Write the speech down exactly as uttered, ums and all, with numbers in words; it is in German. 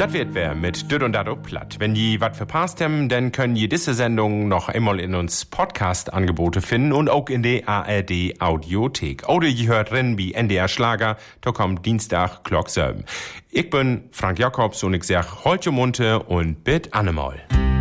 Das wird wer mit Düt und Dat auch platt. Wenn die wat verpasst haben, dann können die diese Sendung noch einmal in uns Podcast-Angebote finden und auch in der A R D-Audiothek. Oder ihr hört rein wie N D R Schlager, da kommt Dienstag Glock sieben. Ich bin Frank Jakobs und ich sag, halt Munte und bitte Annemal.